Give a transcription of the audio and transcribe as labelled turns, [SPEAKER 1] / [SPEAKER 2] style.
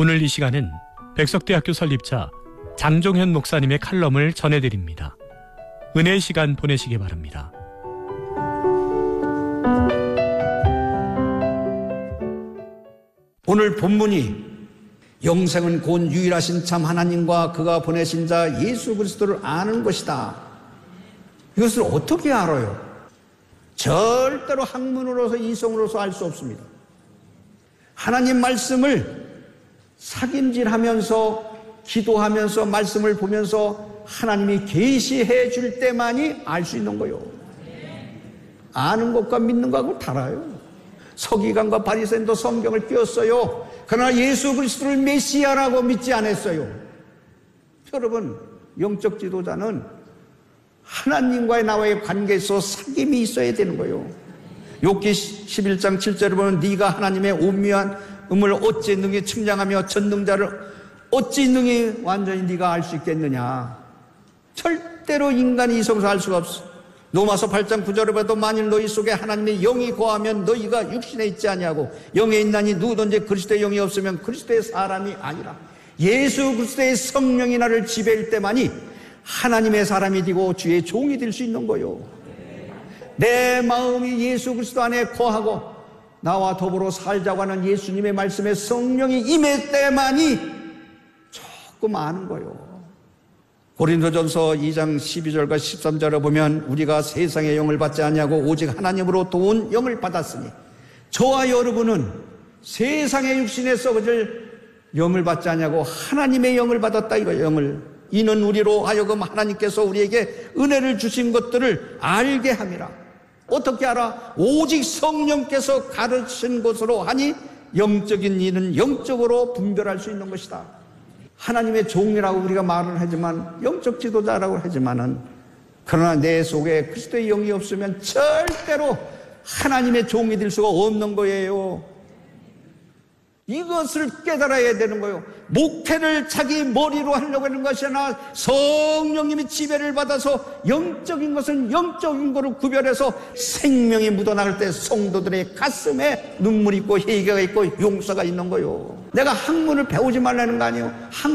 [SPEAKER 1] 오늘 이 시간은 백석대학교 설립자 장종현 목사님의 칼럼을 전해드립니다. 은혜의 시간 보내시기 바랍니다.
[SPEAKER 2] 오늘 본문이 영생은 곧 유일하신 참 하나님과 그가 보내신 자 예수 그리스도를 아는 것이다. 이것을 어떻게 알아요? 절대로 학문으로서 이성으로서 알 수 없습니다. 하나님 말씀을 사김질하면서 기도하면서 말씀을 보면서 하나님이 계시해 줄 때만이 알 수 있는 거예요. 아는 것과 믿는 것하고 달라요. 서기관과 바리새인도 성경을 띄웠어요. 그러나 예수 그리스도를 메시아라고 믿지 않았어요. 여러분, 영적 지도자는 하나님과의 나와의 관계에서 사귐이 있어야 되는 거예요. 욥기 11장 7절을 보면 네가 하나님의 오묘함을 어찌 능히 측량하며 전능자를 어찌 능히 완전히 네가 알 수 있겠느냐. 절대로 인간이 이성으로 알 수가 없어. 로마서 8장 9절을 봐도 만일 너희 속에 하나님의 영이 거하면 너희가 육신에 있지 아니하고 영에 있나니 누구든지 그리스도의 영이 없으면 그리스도의 사람이 아니라. 예수 그리스도의 성령이 나를 지배할 때만이 하나님의 사람이 되고 주의 종이 될 수 있는 거요. 내 마음이 예수 그리스도 안에 거하고 나와 더불어 살자고 하는 예수님의 말씀에 성령이 임할 때만이 조금 아는 거요. 고린도전서 2장 12절과 13절을 보면 우리가 세상의 영을 받지 아니하고 오직 하나님으로부터 온 영을 받았으니 저와 여러분은 세상의 육신에 썩어질 영을 받지 아니하고 하나님의 영을 받았다 이거예요. 영을. 이는 우리로 하여금 하나님께서 우리에게 은혜를 주신 것들을 알게 함이라. 어떻게 알아? 오직 성령께서 가르친 것으로 하니 영적인 일은 영적으로 분별할 수 있는 것이다. 하나님의 종이라고 우리가 말을 하지만 영적 지도자라고 하지만은 그러나 내 속에 그리스도의 영이 없으면 절대로 하나님의 종이 될 수가 없는 거예요. 이것을 깨달아야 되는 거예요. 목회를 자기 머리로 하려고 하는 것이 아니라 성령님이 지배를 받아서 영적인 것은 영적인 것을 구별해서 생명이 묻어나갈 때 성도들의 가슴에 눈물이 있고 회개가 있고 용서가 있는 거예요. 내가 학문을 배우지 말라는 거 아니에요.